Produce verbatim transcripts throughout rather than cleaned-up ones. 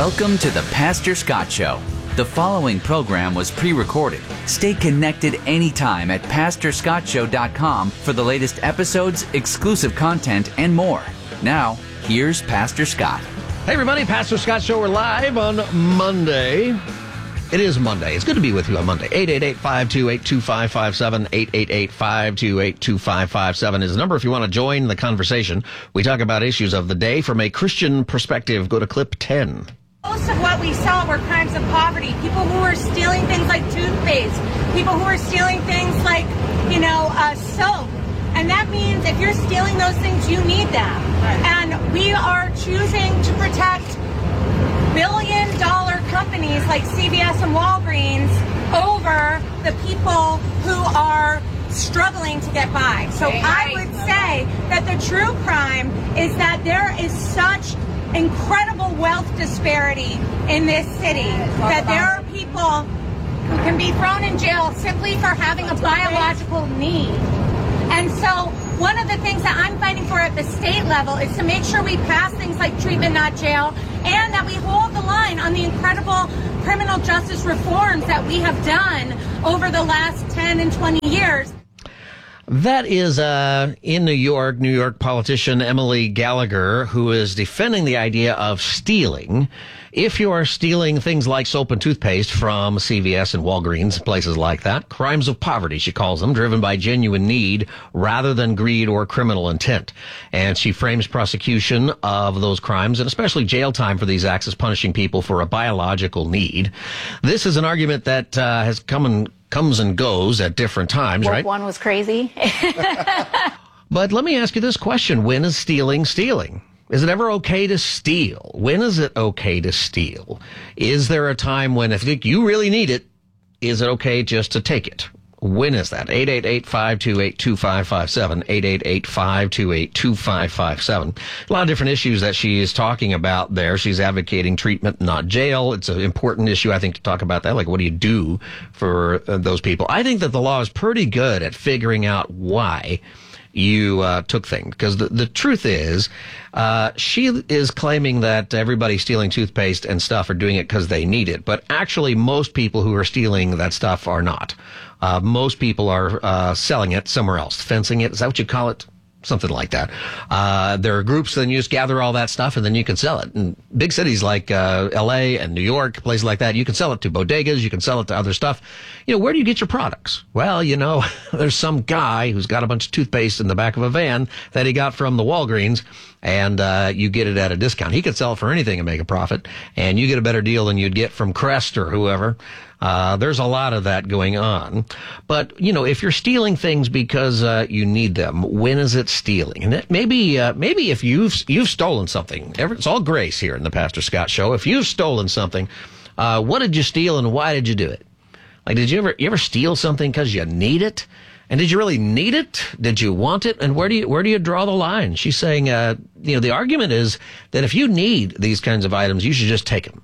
Welcome to the Pastor Scott Show. The following program was pre-recorded. Stay connected anytime at pastor scott show dot com for the latest episodes, exclusive content, and more. Now, here's Pastor Scott. Hey everybody, Pastor Scott Show. We're live on Monday. It is Monday. It's good to be with you on Monday. eight eight eight, five two eight, two five five seven. eight eight eight, five two eight, two five five seven is the number if you want to join the conversation. We talk about issues of the day from a Christian perspective. Go to clip ten. Most of what we saw were crimes of poverty. People who were stealing things like toothpaste. People who were stealing things like, you know, uh, soap. And that means if you're stealing those things, you need them. Right. And we are choosing to protect billion dollar companies like C V S and Walgreens over the people who are struggling to get by. So I would say that the true crime is that there is such incredible wealth disparity in this city that there are people who can be thrown in jail simply for having a biological need. And so one of the things that I'm fighting for at the state level is to make sure we pass things like treatment, not jail, and that we hold the line on the incredible criminal justice reforms that we have done over the last ten and twenty years. That is uh, in New York, New York politician Emily Gallagher, who is defending the idea of stealing. If you are stealing things like soap and toothpaste from C V S and Walgreens, places like that, crimes of poverty, she calls them, driven by genuine need rather than greed or criminal intent. And she frames prosecution of those crimes, and especially jail time for these acts, as punishing people for a biological need. This is an argument that uh, has come and comes and goes at different times, Woke right? One was crazy. But let me ask you this question. When is stealing stealing? Is it ever okay to steal? When is it okay to steal? Is there a time when, if you really need it, is it okay just to take it? When is that? eight eight eight, five two eight, two five five seven. eight eight eight, five two eight, two five five seven. A lot of different issues that she is talking about there. She's advocating treatment, not jail. It's an important issue, I think, to talk about that. Like, what do you do for uh, those people? I think that the law is pretty good at figuring out why you uh, took things. Because the, the truth is, uh, she is claiming that everybody stealing toothpaste and stuff are doing it because they need it. But actually, most people who are stealing that stuff are not. Uh, most people are uh, selling it somewhere else. Fencing it, is that what you call it? Something like that. Uh, there are groups, then you just gather all that stuff and then you can sell it. In big cities like uh, L A and New York, places like that, you can sell it to bodegas, you can sell it to other stuff. You know, where do you get your products? Well, you know, there's some guy who's got a bunch of toothpaste in the back of a van that he got from the Walgreens, and uh, you get it at a discount. He could sell it for anything and make a profit, and you get a better deal than you'd get from Crest or whoever. Uh, there's a lot of that going on. But, you know, if you're stealing things because uh, you need them, when is it stealing? And it, maybe uh, maybe if you've you've stolen something, it's all grace here in the Pastor Scott Show. If you've stolen something, uh, what did you steal and why did you do it? Like, did you ever you ever steal something because you need it? And did you really need it? Did you want it? And where do you where do you draw the line? She's saying, uh, you know, the argument is that if you need these kinds of items, you should just take them.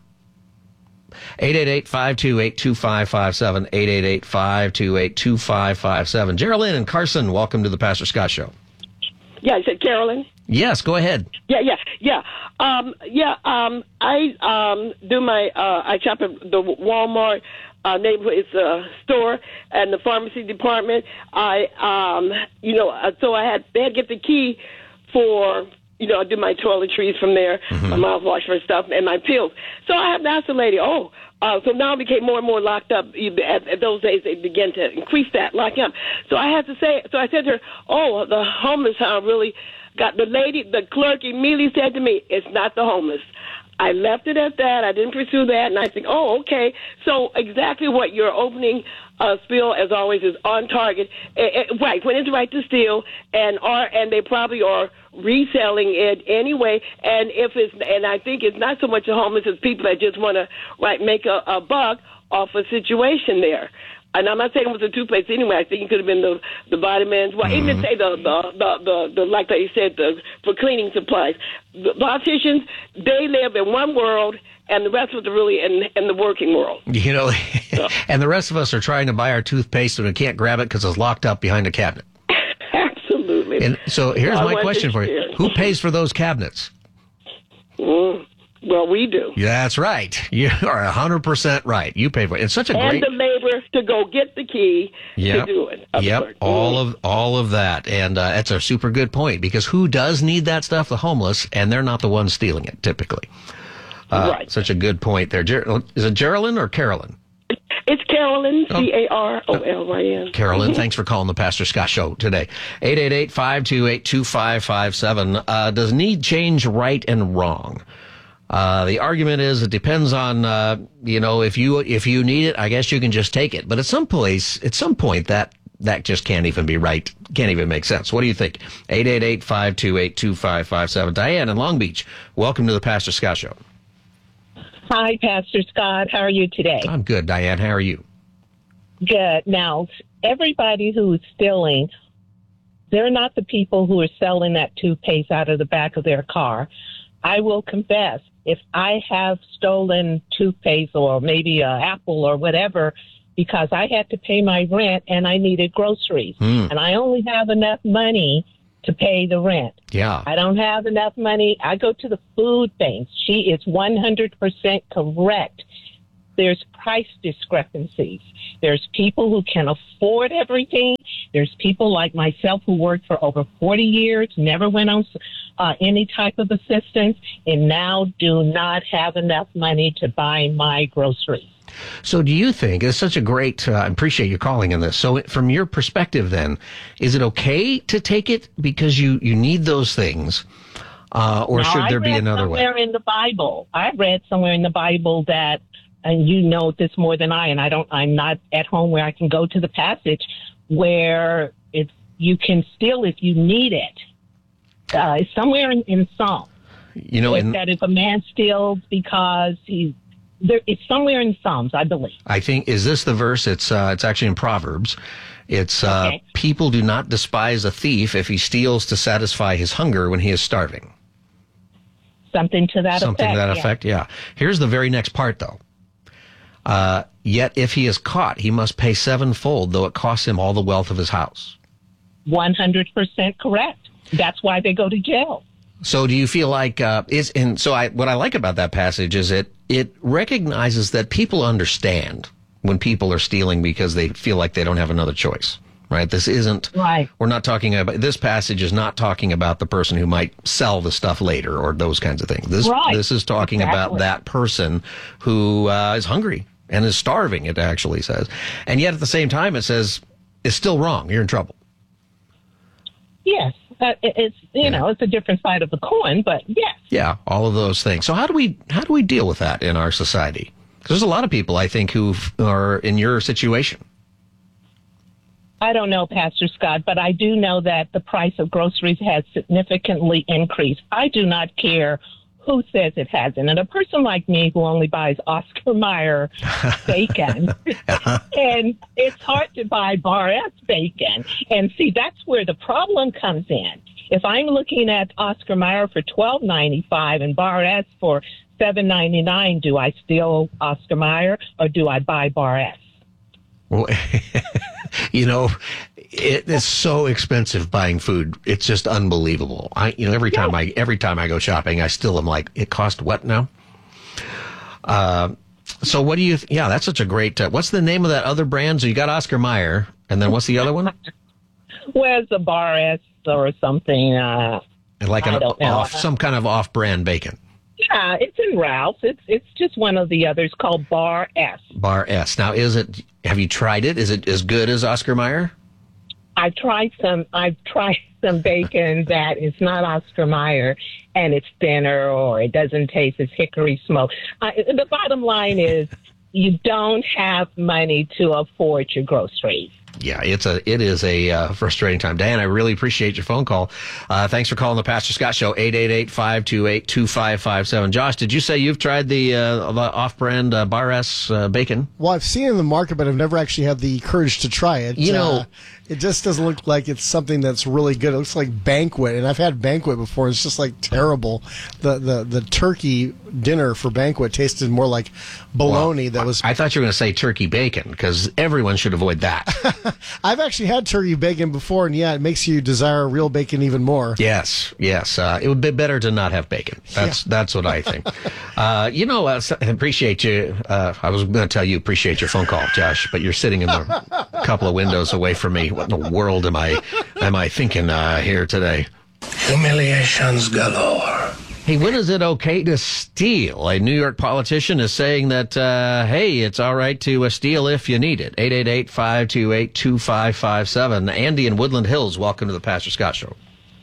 eight eight eight, five two eight, two five five seven. eight eight eight, five two eight, two five five seven. Geraldine and Carson, welcome to the Pastor Scott Show. Yeah, is it Carolyn? Yes, go ahead. Yeah, yeah, yeah. Um, yeah, um, I um, do my, uh, I shop at the Walmart uh, neighborhood uh, store and the pharmacy department. I, um, you know, uh, so I had, they had to get the key for, you know, I do my toiletries from there, mm-hmm. my mouthwash and stuff, and my pills. So I have to ask the lady, oh, uh, so now I became more and more locked up. At, at those days, they began to increase that locking up. So I had to say, so I said to her, oh, the homeless are really got, the lady, the clerk immediately said to me, it's not the homeless. I left it at that. I didn't pursue that. And I think, oh, okay. So exactly what your opening uh, spiel, as always, is on target. Uh, uh, right, when it's right to steal, and are and they probably are reselling it anyway. And if it's, and I think it's not so much the homeless as people that just want to right make a, a buck off a situation there. And I'm not saying it was the toothpaste anyway. I think it could have been the the vitamins. Well, mm-hmm. even say the the, the the the like they said the for cleaning supplies. The politicians, they live in one world, and the rest of us are really in in the working world. You know, so. And the rest of us are trying to buy our toothpaste and we can't grab it because it's locked up behind a cabinet. Absolutely. And so here's well, my question for you: who pays for those cabinets? Mm. Well, we do. Yeah, that's right. You are one hundred percent right. You pay for it. It's such a and great... the labor to go get the key Yep. to do it. Of Yep, course. all of all of that, and uh, that's a super good point, because who does need that stuff? The homeless, and they're not the ones stealing it typically. Uh, Right. Such a good point there. Ger- is it Geraldine or Carolyn? It's Carolyn, C A R O L Y N. Carolyn, thanks for calling the Pastor Scott Show today. eight eight eight, five two eight, two five five seven. Uh, does need change right and wrong? Uh, the argument is it depends on, uh, you know, if you, if you need it, I guess you can just take it. But at some place, at some point, that, that just can't even be right. Can't even make sense. What do you think? eight eight eight, five two eight, two five five seven. Diane in Long Beach, welcome to the Pastor Scott Show. Hi, Pastor Scott. How are you today? I'm good, Diane. How are you? Good. Now, everybody who's stealing, they're not the people who are selling that toothpaste out of the back of their car. I will confess, if I have stolen toothpaste or maybe an apple or whatever, because I had to pay my rent and I needed groceries, Mm. and I only have enough money to pay the rent. Yeah. I don't have enough money. I go to the food bank. She is one hundred percent correct. There's price discrepancies. There's people who can afford everything. There's people like myself who worked for over forty years, never went on uh, any type of assistance, and now do not have enough money to buy my groceries. So do you think, it's such a great, uh, I appreciate you calling in this. So from your perspective then, is it okay to take it because you, you need those things? Uh, or now, should there I be read another way? Somewhere in the Bible, I read somewhere in the Bible that, and you know this more than I, and I don't, I'm not at home where I can go to the passage where it's, you can steal if you need it. Uh, it's somewhere in, in Psalm. You know, It's in, that if a man steals because he's, there, it's somewhere in Psalms, I believe. I think, is this the verse? It's, uh, it's actually in Proverbs. It's, uh, Okay. people do not despise a thief if he steals to satisfy his hunger when he is starving. Something to that Something effect. to that yeah. effect, yeah. Here's the very next part, though. Uh, yet if he is caught, he must pay sevenfold, though it costs him all the wealth of his house. one hundred percent correct. That's why they go to jail. So do you feel like, uh, is, and so I, what I like about that passage is it, it recognizes that people understand when people are stealing because they feel like they don't have another choice, right? This isn't, Right. we're not talking about, this passage is not talking about the person who might sell the stuff later or those kinds of things. This, Right. this is talking about Exactly. that person who, uh, is hungry and is starving, it actually says. And yet at the same time, it says, it's still wrong. You're in trouble. Yes. Uh, it- it's, you Yeah. know, it's a different side of the coin, but yes. Yeah, all of those things. So how do we how do we deal with that in our society? Because there's a lot of people, I think, who are in your situation. I don't know, Pastor Scott, but I do know that the price of groceries has significantly increased. I do not care who says it hasn't. And a person like me who only buys Oscar Mayer bacon, and it's hard to buy Bar S bacon. And see, that's where the problem comes in. If I'm looking at Oscar Mayer for twelve ninety-five and Bar S for seven ninety-nine, do I steal Oscar Mayer or do I buy Bar S? Well, you know, it is so expensive buying food. It's just unbelievable. I, you know, every time I every time I go shopping, I still am like, it cost what now? Uh, so what do you? Th- yeah, that's such a great. Uh, what's the name of that other brand? So you got Oscar Mayer, and then what's the other one? Where's the Bar S or something? Uh, Like I an don't know. off, some kind of off-brand bacon. yeah, it's in Ralph's. It's it's just one of the others called Bar S. Bar S. Now, is it? Have you tried it? Is it as good as Oscar Mayer? I've tried some. I've tried some bacon that is not Oscar Mayer, and it's thinner or it doesn't taste as hickory smoke. Uh, the bottom line is, you don't have money to afford your groceries. Yeah, it's a it is a uh, frustrating time. Dan, I really appreciate your phone call. Uh, thanks for calling the Pastor Scott Show, eight eight eight, five two eight, two five five seven. Josh, did you say you've tried the, uh, the off-brand uh, Bar S uh, bacon? Well, I've seen it in the market, but I've never actually had the courage to try it. You know- Uh, it just doesn't look like it's something that's really good. It looks like Banquet, and I've had Banquet before. It's just like terrible. The the, the turkey dinner for Banquet tasted more like bologna that was... I thought you were going to say turkey bacon, because everyone should avoid that. I've actually had turkey bacon before, and yeah, it makes you desire real bacon even more. Yes, yes. Uh, it would be better to not have bacon. That's yeah. that's what I think. uh, you know, uh, I appreciate you. Uh, I was going to tell you appreciate your phone call, Josh, but you're sitting in a couple of windows away from me. What in the world am I am I thinking uh, here today? Humiliations galore. Hey, when is it okay to steal? A New York politician is saying that, uh, hey, it's all right to uh, steal if you need it. eight eight eight, five two eight, two five five seven. Andy in Woodland Hills, welcome to the Pastor Scott Show.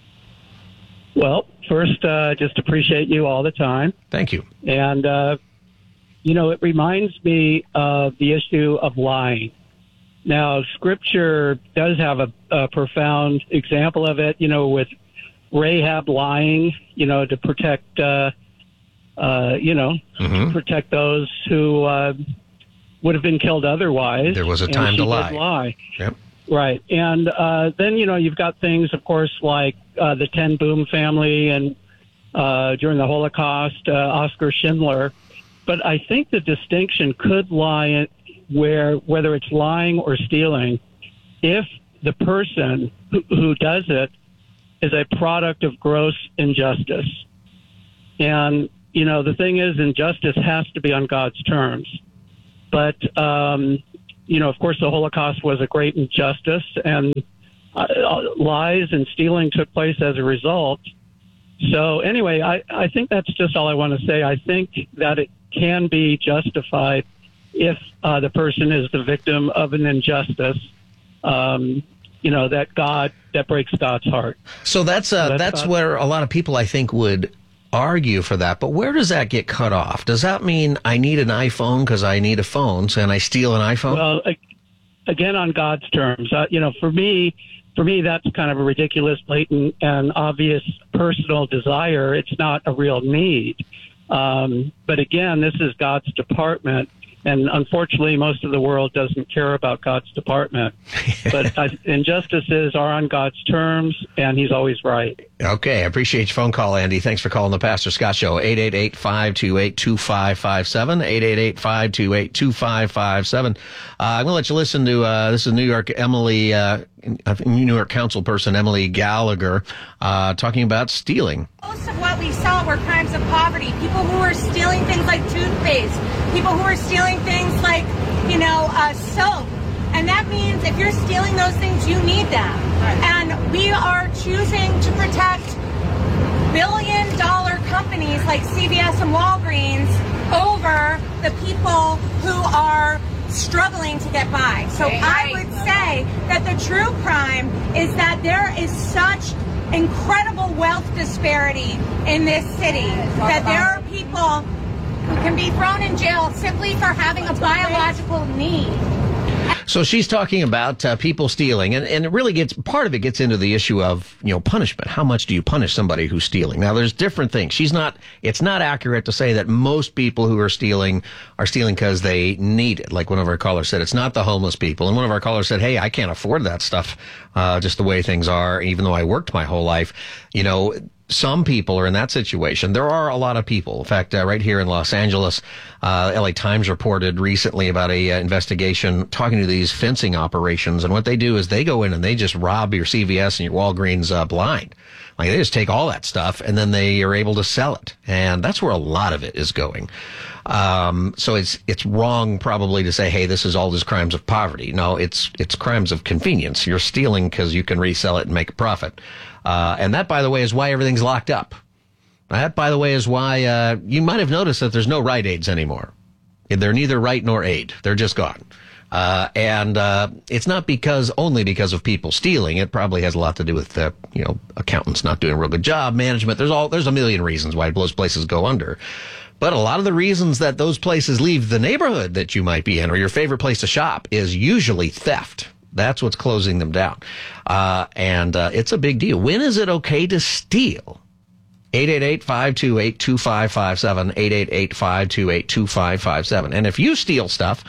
Well, first, uh, just appreciate you all the time. Thank you. And, uh, you know, it reminds me of the issue of lying. Now, Scripture does have a, a profound example of it, you know, with Rahab lying, you know, to protect, uh, uh, you know, mm-hmm. protect those who uh, would have been killed otherwise. There was a time to lie. lie. Yep. Right. And uh, then, you know, you've got things, of course, like uh, the Ten Boom family and uh, during the Holocaust, uh, Oskar Schindler. But I think the distinction could lie in where, whether it's lying or stealing, if the person who, who does it is a product of gross injustice. And, you know, the thing is, injustice has to be on God's terms. But, um, you know, of course, the Holocaust was a great injustice, and uh, lies and stealing took place as a result. So anyway, I, I think that's just all I want to say. I think that it can be justified if uh, the person is the victim of an injustice. Um You know, that God, that breaks God's heart. So that's uh, that's, that's where a lot of people, I think, would argue for that. But where does that get cut off? Does that mean I need an iPhone because I need a phone, so and I steal an iPhone? Well, again, on God's terms. Uh, you know, for me, for me, that's kind of a ridiculous, blatant, and obvious personal desire. It's not a real need. Um, but again, this is God's department. And unfortunately, most of the world doesn't care about God's department. But uh, injustices are on God's terms, and he's always right. Okay, I appreciate your phone call, Andy. Thanks for calling the Pastor Scott Show. eight eight eight, five two eight, two five five seven, eight eight eight, five two eight, two five five seven. Uh, I'm going to let you listen to, uh, this is New York Emily, uh, New York Council person Emily Gallagher, uh, talking about stealing. Most of what we saw were crimes of poverty. People who were stealing things like toothpaste. People who were stealing things like, you know, uh, soap. And that means if you're stealing those things, you need them. Right. And we are choosing to protect billion dollar companies like C V S and Walgreens over the people who are struggling to get by. So right. I would say that the true crime is that there is such incredible wealth disparity in this city that there are people who can be thrown in jail simply for having a biological need. So she's talking about uh, people stealing, and, and it really gets, part of it gets into the issue of, you know, punishment. How much do you punish somebody who's stealing? Now, there's different things. She's not, it's not accurate to say that most people who are stealing are stealing because they need it. Like one of our callers said, it's not the homeless people. And one of our callers said, hey, I can't afford that stuff, uh, just the way things are, even though I worked my whole life. You know, some people are in that situation. There are a lot of people. In fact, uh, right here in Los Angeles, uh, L A Times reported recently about a uh, investigation talking to these fencing operations. And what they do is they go in and they just rob your C V S and your Walgreens uh, blind. Like they just take all that stuff and then they are able to sell it. And that's where a lot of it is going. Um, so it's, it's wrong probably to say, hey, this is all just crimes of poverty. No, it's, it's crimes of convenience. You're stealing because you can resell it and make a profit. Uh, and that, by the way, is why everything's locked up. That, by the way, is why, uh, you might have noticed that there's no Rite Aids anymore. They're neither Rite nor Aid. They're just gone. Uh, and, uh, it's not because, only because of people stealing. It probably has a lot to do with, uh, you know, accountants not doing a real good job, management. There's all, there's a million reasons why those places go under. But a lot of the reasons that those places leave the neighborhood that you might be in or your favorite place to shop is usually theft. That's what's closing them down. Uh, and, uh, it's a big deal. When is it okay to steal? eight eight eight, five two eight, two five five seven, eight eight eight, five two eight, two five five seven. And if you steal stuff,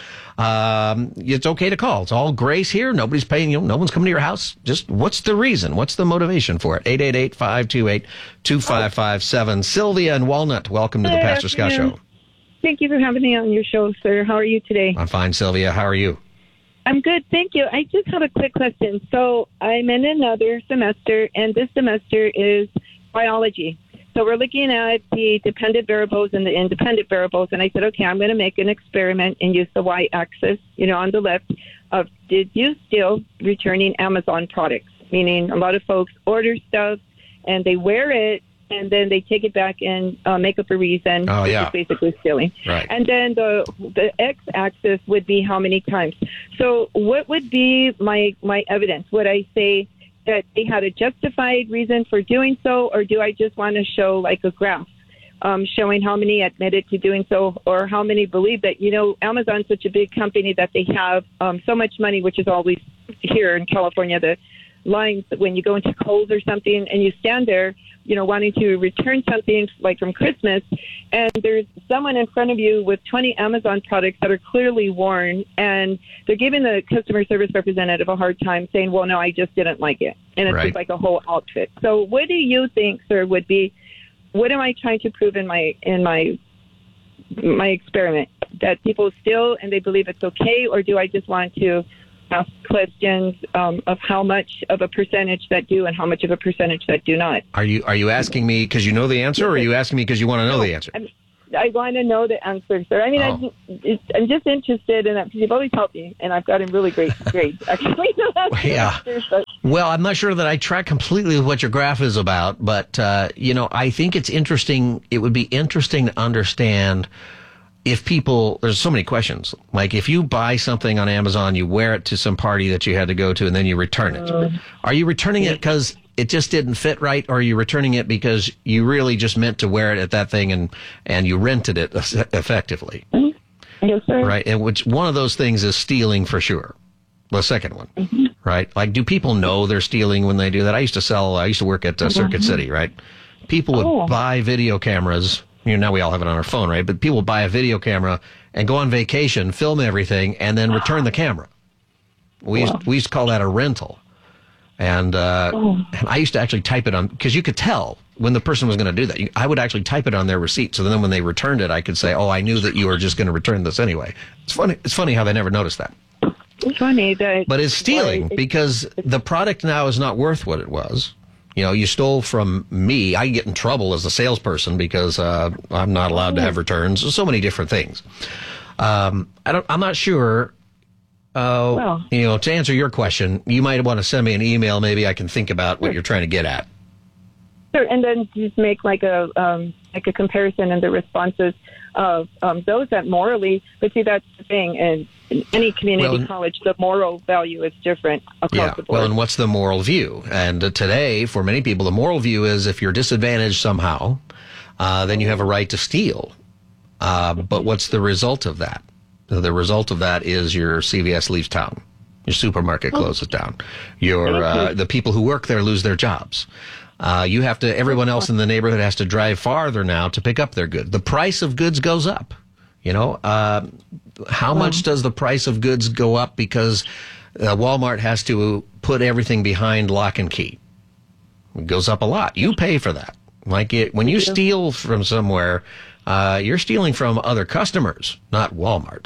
um, it's okay to call. It's all grace here. Nobody's paying you. No one's coming to your house. Just what's the reason? What's the motivation for it? eight eight eight, five two eight, two five five seven. Sylvia in Walnut, welcome to the Pastor Scott Show. Thank you for having me on your show, sir. How are you today? I'm fine, Sylvia. How are you? I'm good, thank you. I just have a quick question. So I'm in another semester, and this semester is biology. So we're looking at the dependent variables and the independent variables, and I said, okay, I'm going to make an experiment and use the y-axis, you know, on the left of did you steal returning Amazon products? Meaning a lot of folks order stuff and they wear it, and then they take it back and uh, make up a reason. Oh, which yeah. is basically stealing. Right. And then the the x-axis would be how many times. So what would be my my evidence? Would I say that they had a justified reason for doing so, or do I just want to show like a graph um, showing how many admitted to doing so, or how many believe that, you know, Amazon's such a big company that they have um, so much money, which is always here in California, the lines when you go into Kohl's or something and you stand there, you know, wanting to return something like from Christmas, and there's someone in front of you with twenty Amazon products that are clearly worn, and they're giving the customer service representative a hard time saying, well, no, I just didn't like it. And it's Right. just like a whole outfit. So what do you think, sir, would be, what am I trying to prove in my, in my, my experiment? That people steal and they believe it's okay, or do I just want to ask questions um, of how much of a percentage that do and how much of a percentage that do not? Are you are you asking me because you know the answer, or are you asking me because you want to know the answer? I'm, I want to know the answer, sir. I mean, Oh. I'm, just, it's, I'm just interested in that because you've always helped me, and I've gotten really great grades, actually. Yeah. Well, I'm not sure that I track completely with what your graph is about, but, uh, you know, I think it's interesting. It would be interesting to understand if people, there's so many questions. Like if you buy something on Amazon, you wear it to some party that you had to go to, and then you return it. Uh, Are you returning it because it just didn't fit right, or are you returning it because you really just meant to wear it at that thing and, and you rented it effectively? Yes, sir. Right. And which one of those things is stealing for sure. The second one, Mm-hmm. right? Like, do people know they're stealing when they do that? I used to sell, I used to work at uh, Circuit City, right? People would Oh. buy video cameras. You know, now we all have it on our phone, right? But people would buy a video camera and go on vacation, film everything, and then return the camera. We used, we used to call that a rental. And, uh, Oh. and I used to actually type it on, because you could tell when the person was going to do that. You, I would actually type it on their receipt. So then when they returned it, I could say, oh, I knew that you were just going to return this anyway. It's funny. It's funny how they never noticed that. It's funny that. But it's stealing Well, it- because the product now is not worth what it was. You know, you stole from me. I get in trouble as a salesperson because uh, I'm not allowed to have returns. There's so many different things. Um, I don't. I'm not sure. Uh, Well. you know, to answer your question, you might want to send me an email. Maybe I can think about what you're trying to get at. Sure, and then just make like a um, like a comparison in the responses of um, those that morally. But see, that's the thing. And in any community Well, college, the moral value is different across Yeah. the board. Well, and what's the moral view? And uh, today, for many people, the moral view is if you're disadvantaged somehow, uh, then you have a right to steal. Uh, but what's the result of that? The result of that is your C V S leaves town. Your supermarket closes down. Your uh, the people who work there lose their jobs. Uh, you have to. Everyone else in the neighborhood has to drive farther now to pick up their goods. The price of goods goes up. You know, uh, how much does the price of goods go up because uh, Walmart has to put everything behind lock and key? It goes up a lot. You pay for that. Like it when you steal from somewhere, uh, you're stealing from other customers, not Walmart.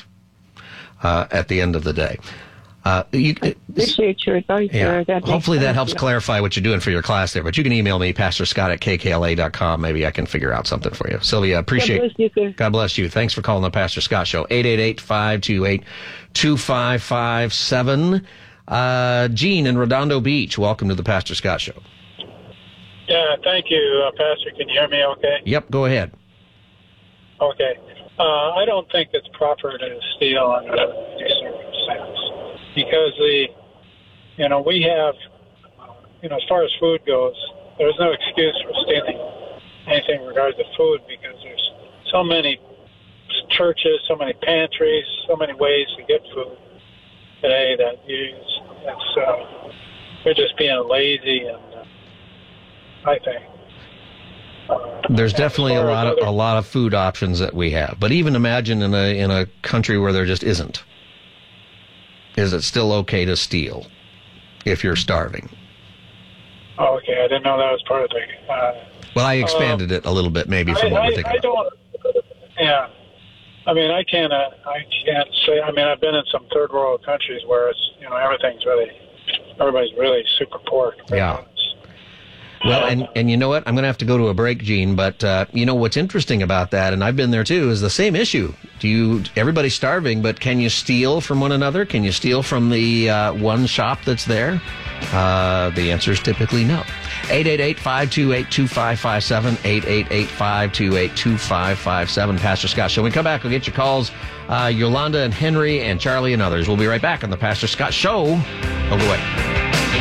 Uh, at the end of the day, uh, you, Appreciate your advice, yeah. sir. That makes Hopefully that sense. helps clarify what you're doing for your class there. But you can email me, Pastor Scott at K K L A dot com. Maybe I can figure out something for you. Sylvia, appreciate God bless you, sir. God bless you. Thanks for calling the Pastor Scott Show. eight eight eight, five two eight, two five five seven. Uh, Gene in Redondo Beach, welcome to the Pastor Scott Show. Yeah, thank you, uh, Pastor. Can you hear me okay? Yep, go ahead. Okay. Uh, I don't think it's proper to steal under these circumstances because the, you know, we have, you know, as far as food goes, there's no excuse for stealing anything in regards to food because there's so many churches, so many pantries, so many ways to get food today that you, it's, uh, we're just being lazy, and uh, I think. There's definitely a lot of a lot of food options that we have, but even imagine in a in a country where there just isn't. Is it still okay to steal if you're starving? Oh, okay, I didn't know that was part of the. Uh, Well, I expanded it a little bit, maybe I, from what I, we're thinking I about. don't. Yeah, I mean, I can't, uh, I can't say. I mean, I've been in some third world countries where it's, you know, everything's really, everybody's really super poor. Yeah. Well, and, and you know what? I'm going to have to go to a break, Gene. But uh, you know what's interesting about that, and I've been there too, is the same issue. Do you? Everybody's starving, but can you steal from one another? Can you steal from the uh, one shop that's there? Uh, the answer is typically no. eight eight eight, five two eight, two five five seven, eight eight eight, five two eight, two five five seven. Pastor Scott Show. When we come back, we'll get your calls. Uh, Yolanda and Henry and Charlie and others. We'll be right back on the Pastor Scott Show. Don't go away.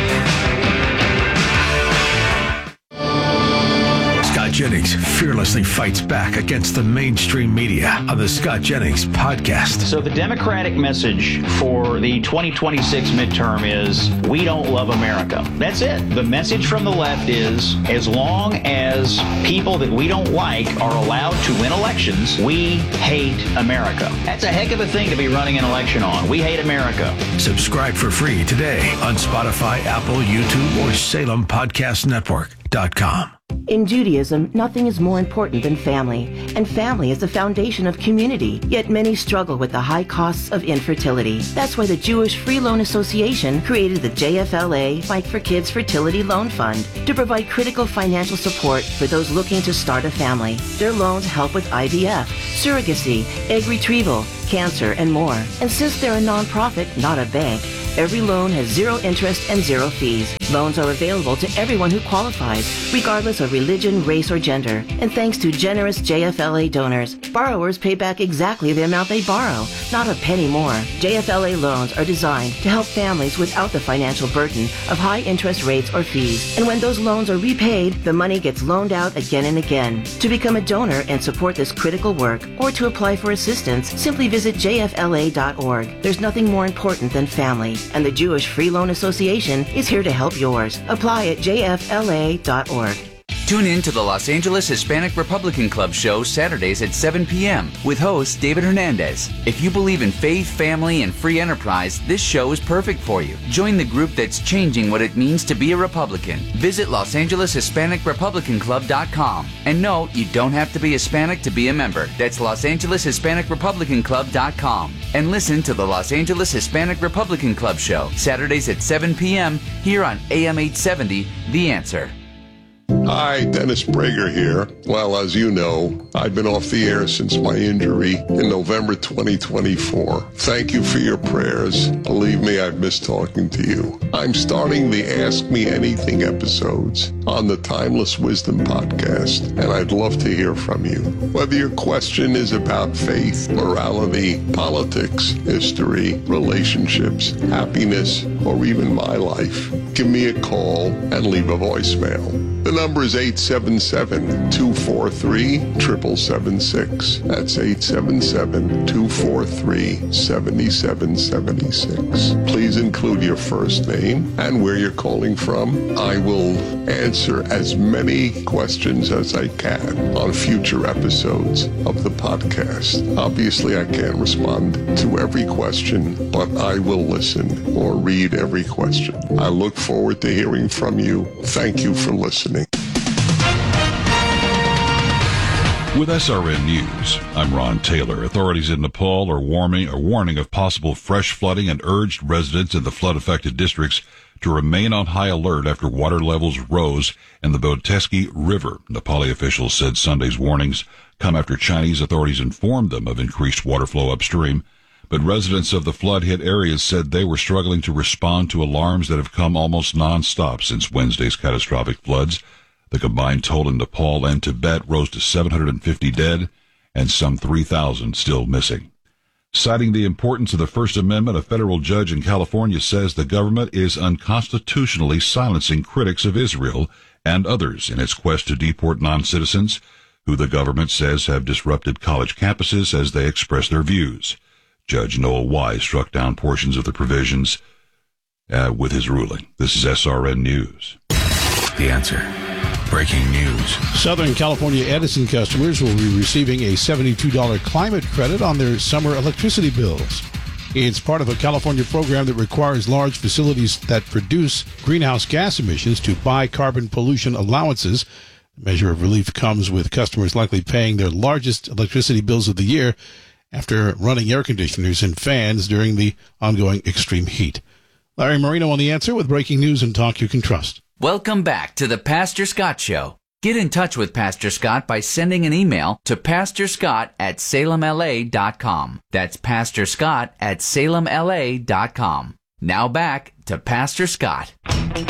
Jennings fearlessly fights back against the mainstream media on the Scott Jennings podcast. So the Democratic message for the twenty twenty-six midterm is, we don't love America. That's it. The message from the left is, as long as people that we don't like are allowed to win elections, we hate America. That's a heck of a thing to be running an election on. We hate America. Subscribe for free today on Spotify, Apple, YouTube, or Salem Podcast Network dot com. In Judaism, nothing is more important than family, and family is the foundation of community, yet many struggle with the high costs of infertility. That's why the Jewish Free Loan Association created the J F L A Fight for Kids Fertility Loan Fund to provide critical financial support for those looking to start a family. Their loans help with I V F, surrogacy, egg retrieval, cancer, and more. And since they're a nonprofit, not a bank, every loan has zero interest and zero fees. Loans are available to everyone who qualifies, regardless of religion, race, or gender. And thanks to generous J F L A donors, borrowers pay back exactly the amount they borrow, not a penny more. J F L A loans are designed to help families without the financial burden of high interest rates or fees. And when those loans are repaid, the money gets loaned out again and again. To become a donor and support this critical work, or to apply for assistance, simply visit J F L A dot org. There's nothing more important than family, and the Jewish Free Loan Association is here to help yours. Apply at J F L A dot org. Tune in to the Los Angeles Hispanic Republican Club show Saturdays at seven p.m. with host David Hernandez. If you believe in faith, family, and free enterprise, this show is perfect for you. Join the group that's changing what it means to be a Republican. Visit Los Angeles Hispanic Republican Club dot com. And no, you don't have to be Hispanic to be a member. That's Los Angeles Hispanic Republican Club dot com. And listen to the Los Angeles Hispanic Republican Club show Saturdays at seven p.m. here on A M eight seventy, The Answer. Hi, Dennis Prager here. Well, as you know, I've been off the air since my injury in November twenty twenty-four. Thank you for your prayers. Believe me, I've missed talking to you. I'm starting the Ask Me Anything episodes on the Timeless Wisdom podcast, and I'd love to hear from you. Whether your question is about faith, morality, politics, history, relationships, happiness, or even my life, give me a call and leave a voicemail. The number is eight seven seven, two four three, seven seven seven six. That's eight seven seven, two four three, seven seven seven six. Please include your first name and where you're calling from. I will answer as many questions as I can on future episodes of the podcast. Obviously, I can't respond to every question, but I will listen or read every question. I look forward to hearing from you. Thank you for listening. With S R N News, I'm Ron Taylor. Authorities in Nepal are warning, are warning of possible fresh flooding and urged residents in the flood-affected districts to remain on high alert after water levels rose in the Boteski River. Nepali officials said Sunday's warnings come after Chinese authorities informed them of increased water flow upstream. But residents of the flood-hit areas said they were struggling to respond to alarms that have come almost nonstop since Wednesday's catastrophic floods. The combined toll in Nepal and Tibet rose to seven hundred fifty dead and some three thousand still missing. Citing the importance of the First Amendment, a federal judge in California says the government is unconstitutionally silencing critics of Israel and others in its quest to deport non-citizens who the government says have disrupted college campuses as they express their views. Judge Noel Wise struck down portions of the provisions uh, with his ruling. This is S R N News. The Answer. Breaking news. Southern California Edison customers will be receiving a seventy-two dollars climate credit on their summer electricity bills. It's part of a California program that requires large facilities that produce greenhouse gas emissions to buy carbon pollution allowances. The measure of relief comes with customers likely paying their largest electricity bills of the year after running air conditioners and fans during the ongoing extreme heat. Larry Marino on The Answer with breaking news and talk you can trust. Welcome back to the Pastor Scott Show. Get in touch with Pastor Scott by sending an email to pastor scott at salem l a dot com. That's pastor scott at salem l a dot com. Now back to Pastor Scott.